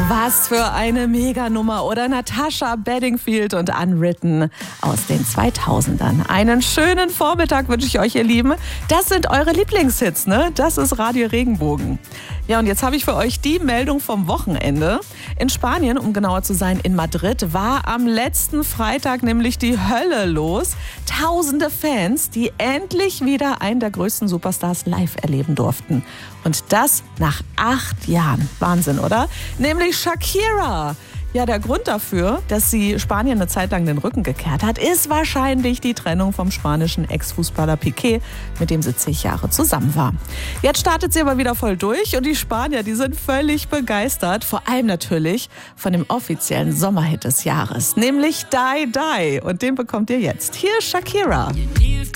Was für eine Meganummer, oder? Natasha Bedingfield und Unwritten aus den 2000ern. Einen schönen Vormittag wünsche ich euch, ihr Lieben. Das sind eure Lieblingshits, ne? Das ist Radio Regenbogen. Ja, und jetzt habe ich für euch die Meldung vom Wochenende. In Spanien, um genauer zu sein, in Madrid, war am letzten Freitag nämlich die Hölle los. Tausende Fans, die endlich wieder einen der größten Superstars live erleben durften. Und das nach 8 Jahren. Wahnsinn, oder? Nämlich Shakira. Ja, der Grund dafür, dass sie Spanien eine Zeit lang den Rücken gekehrt hat, ist wahrscheinlich die Trennung vom spanischen Ex-Fußballer Piqué, mit dem sie 10 Jahre zusammen war. Jetzt startet sie aber wieder voll durch und die Spanier, die sind völlig begeistert. Vor allem natürlich von dem offiziellen Sommerhit des Jahres, nämlich Die Die. Und den bekommt ihr jetzt. Hier ist Shakira.